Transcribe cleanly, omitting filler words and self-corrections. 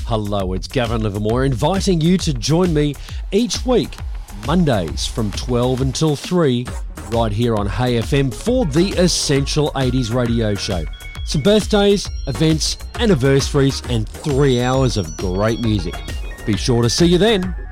Hello, it's Gavin Livermore inviting you to join me each week, Mondays from 12 until 3, right here on Hey FM for the Essential 80s radio show. Some birthdays, events, anniversaries, and 3 hours of great music. Be sure to see you then.